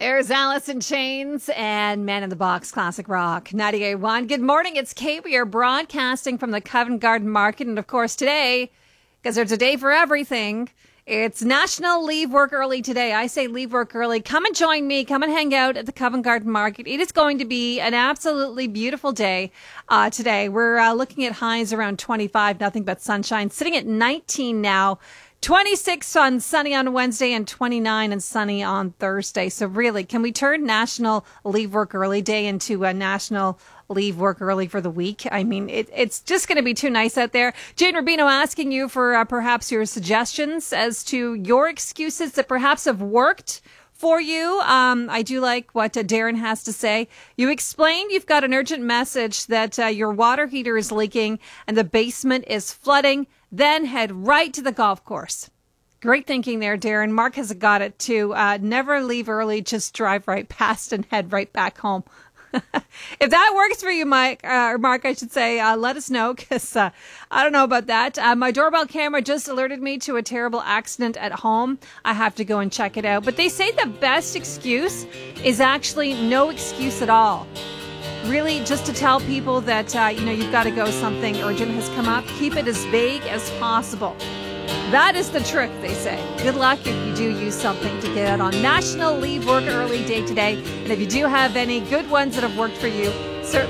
There's Alice in Chains and Man in the Box Classic Rock 98.1. Good morning, it's Kate. We are broadcasting from the Covent Garden Market. And of course today, because there's a day for everything, it's National Leave Work Early today. I say leave work early. Come and join me. Come and hang out at the Covent Garden Market. It is going to be an absolutely beautiful day today. We're looking at highs around 25, nothing but sunshine. Sitting at 19 now. 26 on sunny on Wednesday and 29 and sunny on Thursday. So really, can we turn National Leave Work Early Day into a National Leave Work Early for the week? I mean, it's just going to be too nice out there. Jane Rubino asking you for perhaps your suggestions as to your excuses that perhaps have worked for you. I do like what Darren has to say. You explained you've got an urgent message that your water heater is leaking and the basement is flooding. Then head right to the golf course. Great thinking there, Darren. Mark has got it too. Never leave early. Just drive right past and head right back home. If that works for you, Mike, or Mark, I should say, let us know, because I don't know about that. My doorbell camera just alerted me to a terrible accident at home. I have to go and check it out. But they say the best excuse is actually no excuse at all. Really, just to tell people that, you've got to go, something urgent has come up. Keep it as vague as possible. That is the trick, they say. Good luck if you do use something to get out on National Leave Work Early Day today. And if you do have any good ones that have worked for you,